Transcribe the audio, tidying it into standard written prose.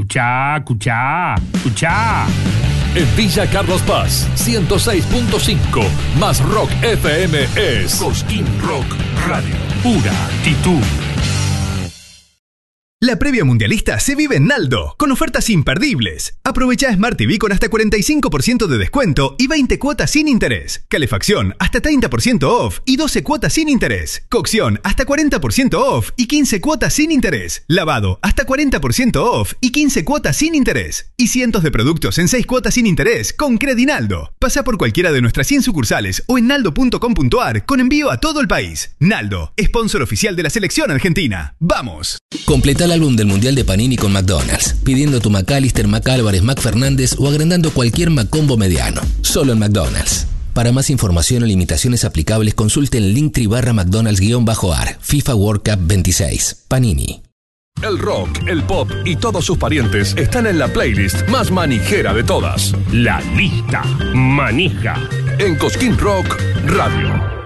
Escuchá. En Villa Carlos Paz, 106.5, más Rock FM es Cosquín Rock Radio. Pura actitud. La previa mundialista se vive en Naldo, con ofertas imperdibles. Aprovecha Smart TV con hasta 45% de descuento y 20 cuotas sin interés. Calefacción hasta 30% off y 12 cuotas sin interés. Cocción hasta 40% off y 15 cuotas sin interés. Lavado hasta 40% off y 15 cuotas sin interés. Y cientos de productos en 6 cuotas sin interés con Credinaldo. Pasa por cualquiera de nuestras 100 sucursales o en naldo.com.ar con envío a todo el país. Naldo, sponsor oficial de la selección argentina. ¡Vamos! Completa el álbum del Mundial de Panini con McDonald's, pidiendo tu McAllister, McAlvarez, McFernández o agrandando cualquier McCombo mediano. Solo en McDonald's. Para más información o limitaciones aplicables, consulte el Linktree/McDonald's-AR. FIFA World Cup 26. Panini. el rock, el pop y todos sus parientes están en la playlist más manijera de todas. La lista manija. En Cosquín Rock Radio.